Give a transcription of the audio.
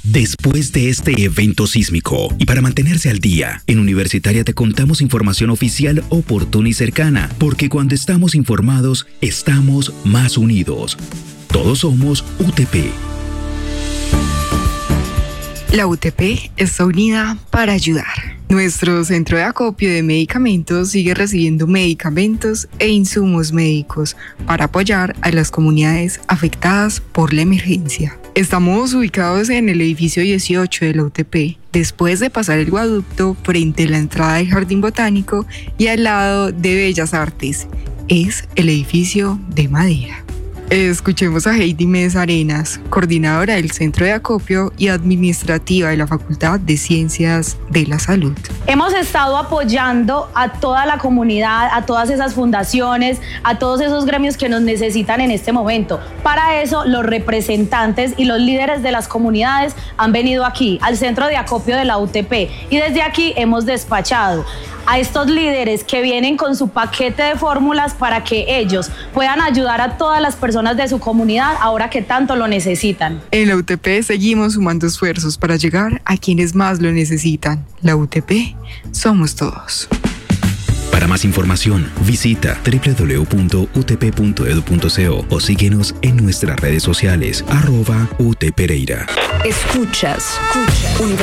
Después de este evento sísmico y para mantenerse al día, en Universitaria te contamos información oficial, oportuna y cercana, porque cuando estamos informados, estamos más unidos. Todos somos UTP. La UTP está unida para ayudar. Nuestro centro de acopio de medicamentos sigue recibiendo medicamentos e insumos médicos para apoyar a las comunidades afectadas por la emergencia. Estamos ubicados en el edificio 18 de la UTP, después de pasar el viaducto frente a la entrada del Jardín Botánico y al lado de Bellas Artes. Es el edificio de madera. Escuchemos a Heidi Mesa Arenas, coordinadora del Centro de Acopio y administrativa de la Facultad de Ciencias de la Salud. Hemos estado apoyando a toda la comunidad, a todas esas fundaciones, a todos esos gremios que nos necesitan en este momento. Para eso, los representantes y los líderes de las comunidades han venido aquí, al Centro de Acopio de la UTP, y desde aquí hemos despachado a estos líderes que vienen con su paquete de fórmulas para que ellos puedan ayudar a todas las personas de su comunidad ahora que tanto lo necesitan. En la UTP seguimos sumando esfuerzos para llegar a quienes más lo necesitan. La UTP somos todos. Para más información, visita www.utp.edu.co o síguenos en nuestras redes sociales @UTPereira. Escuchas